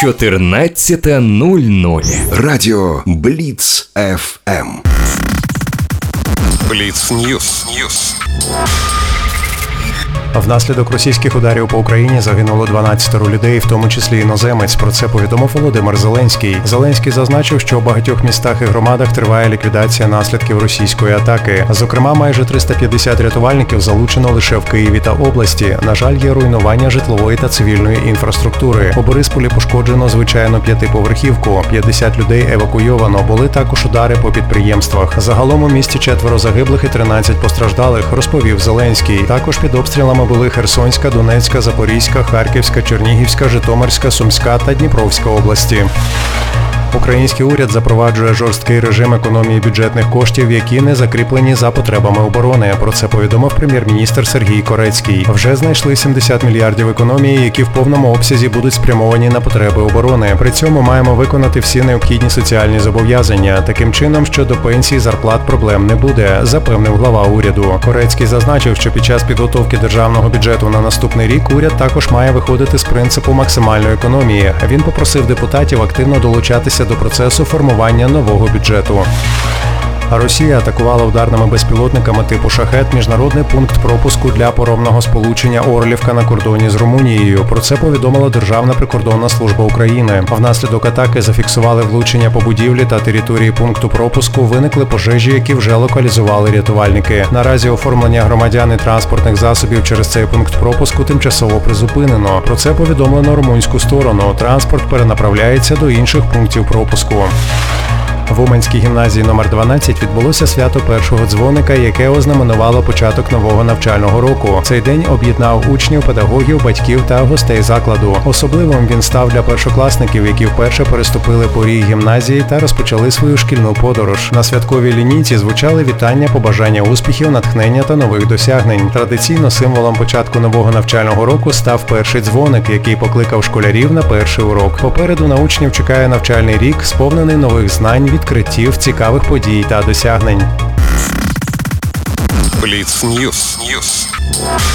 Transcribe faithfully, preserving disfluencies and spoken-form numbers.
чотирнадцята нуль нуль. Радіо Бліц еф ем. Бліц Ньюс. Ньюс. Внаслідок російських ударів по Україні загинуло дванадцять людей, в тому числі іноземець. Про це повідомив Володимир Зеленський. Зеленський зазначив, що у багатьох містах і громадах триває ліквідація наслідків російської атаки. Зокрема, майже триста п'ятдесят рятувальників залучено лише в Києві та області. На жаль, є руйнування житлової та цивільної інфраструктури. У Борисполі пошкоджено звичайну п'ятиповерхівку. п'ятдесят людей евакуйовано. Були також удари по підприємствах. Загалом у місті четверо загиблих і тринадцять постраждалих, розповів Зеленський. Також під обстрілами були Херсонська, Донецька, Запорізька, Харківська, Чернігівська, Житомирська, Сумська та Дніпровська області. Український уряд запроваджує жорсткий режим економії бюджетних коштів, які не закріплені за потребами оборони. Про це повідомив прем'єр-міністр Сергій Корецький. Вже знайшли сімдесят мільярдів економії, які в повному обсязі будуть спрямовані на потреби оборони. При цьому маємо виконати всі необхідні соціальні зобов'язання. Таким чином, щодо пенсій, зарплат проблем не буде, запевнив глава уряду. Корецький зазначив, що під час підготовки державного бюджету на наступний рік уряд також має виходити з принципу максимальної економії. Він попросив депутатів активно долучатися до процесу формування нового бюджету. Росія атакувала ударними безпілотниками типу «Шахет» міжнародний пункт пропуску для паромного сполучення Орлівка на кордоні з Румунією. Про це повідомила Державна прикордонна служба України. Внаслідок атаки зафіксували влучення по будівлі та території пункту пропуску, виникли пожежі, які вже локалізували рятувальники. Наразі оформлення громадян і транспортних засобів через цей пункт пропуску тимчасово призупинено. Про це повідомлено румунську сторону. Транспорт перенаправляється до інших пунктів пропуску. В Уманській гімназії номер дванадцять відбулося свято першого дзвоника, яке ознаменувало початок нового навчального року. Цей день об'єднав учнів, педагогів, батьків та гостей закладу. Особливим він став для першокласників, які вперше переступили поріг гімназії та розпочали свою шкільну подорож. На святковій лінійці звучали вітання, побажання успіхів, натхнення та нових досягнень. Традиційно символом початку нового навчального року став перший дзвоник, який покликав школярів на перший урок. Попереду на учнів чекає навчальний рік, сповнений нових знань, відкриттів, цікавих подій та досягнень. Бліц Ньюс. Ньюс.